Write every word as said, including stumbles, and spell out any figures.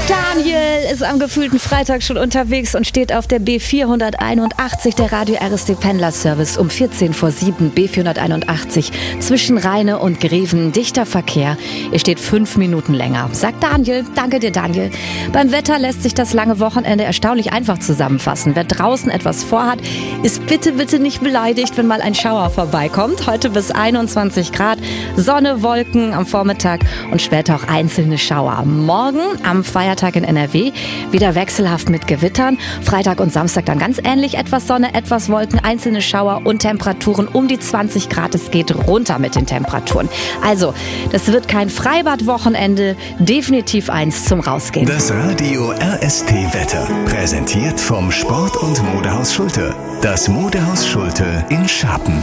Daniel ist am gefühlten Freitag schon unterwegs und steht auf der B vierhunderteinundachtzig, der Radio R S D Pendlerservice, um vierzehn vor sieben, B vierhunderteinundachtzig, zwischen Rheine und Greven, dichter Verkehr. Ihr steht fünf Minuten länger, sagt Daniel. Danke dir, Daniel. Beim Wetter lässt sich das lange Wochenende erstaunlich einfach zusammenfassen. Wer draußen etwas vorhat, ist bitte, bitte nicht beleidigt, wenn mal ein Schauer vorbeikommt. Heute bis einundzwanzig Grad, Sonne, Wolken am Vormittag und später auch einzelne Schauer. Morgen am Feiertag in N R W wieder wechselhaft mit Gewittern. Freitag und Samstag dann ganz ähnlich. Etwas Sonne, etwas Wolken, einzelne Schauer und Temperaturen um die zwanzig Grad. Es geht runter mit den Temperaturen. Also, das wird kein Freibad-Wochenende. Definitiv eins zum Rausgehen. Das Radio R S T-Wetter. Präsentiert vom Sport- und Modehaus Schulte. Das Modehaus Schulte in Scharpen.